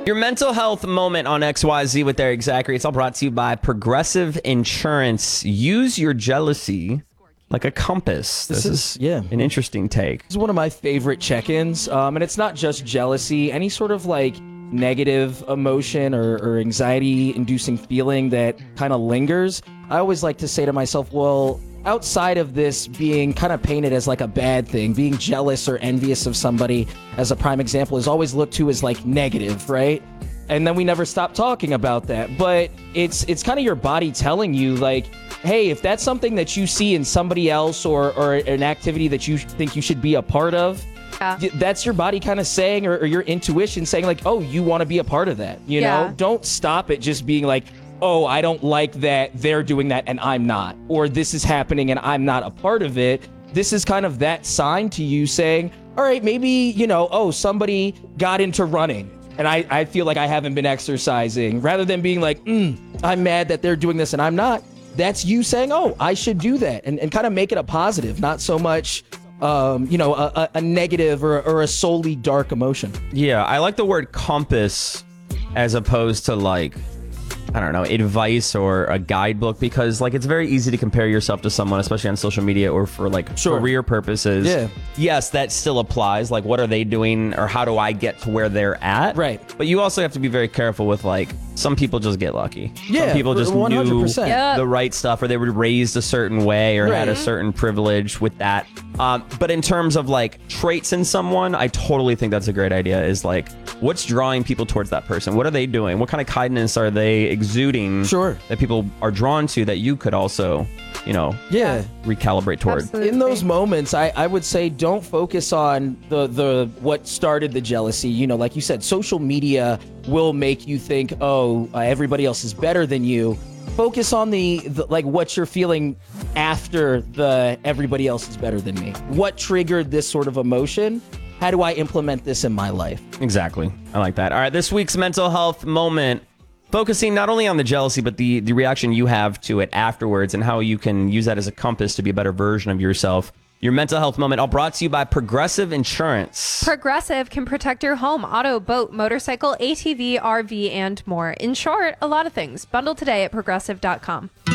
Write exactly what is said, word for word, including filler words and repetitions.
Your mental health moment on X Y Z with Eric Zachary. It's all brought to you by Progressive Insurance. Use your jealousy like a compass. This, This is, is yeah. an interesting take. This is one of my favorite check-ins, um, and it's not just jealousy. Any sort of like negative emotion or, or anxiety-inducing feeling that kind of lingers, I always like to say to myself, well, outside of this being kind of painted as like a bad thing, being jealous or envious of somebody, as a prime example, is always looked to as like negative, right? And then we never stop talking about that. But it's it's kind of your body telling you like, hey, if that's something that you see in somebody else or, or an activity that you think you should be a part of, Yeah. that's your body kind of saying, or, or your intuition saying like, oh, you want to be a part of that. You Yeah. know, don't stop it just being like, oh, I don't like that they're doing that and I'm not, or this is happening and I'm not a part of it. This is kind of that sign to you saying, all right, maybe, you know, oh, somebody got into running and I, I feel like I haven't been exercising, rather than being like, mm, I'm mad that they're doing this and I'm not. That's you saying, oh, I should do that, and, and kind of make it a positive, not so much um, you know, a, a, a negative or, or a solely dark emotion. Yeah, I like the word compass as opposed to like, I don't know, advice or a guidebook, because like it's very easy to compare yourself to someone, especially on social media or for like Sure. career purposes. Yeah. Yes, that still applies. Like, what are they doing or how do I get to where they're at? Right. But you also have to be very careful with like, some people just get lucky. Yeah, Some people just one hundred knew percent. Yeah. the right stuff, or they were raised a certain way or had a Right. certain privilege with that. Um, but in terms of like traits in someone, I totally think that's a great idea, is like, what's drawing people towards that person? What are they doing? What kind of kindness are they exuding? Sure. That people are drawn to, that you could also, you know, Yeah. recalibrate toward. Absolutely. In those moments, I, I would say don't focus on the the what started the jealousy. You know, like you said, social media will make you think, oh, uh, everybody else is better than you. Focus on the, the like what you're feeling after the everybody else is better than me. What triggered this sort of emotion? How do I implement this in my life? Exactly. I like that. All right, this week's mental health moment, focusing not only on the jealousy, but the, the reaction you have to it afterwards and how you can use that as a compass to be a better version of yourself. Your mental health moment, all brought to you by Progressive Insurance. Progressive can protect your home, auto, boat, motorcycle, A T V, R V, and more. In short, a lot of things. Bundle today at progressive dot com.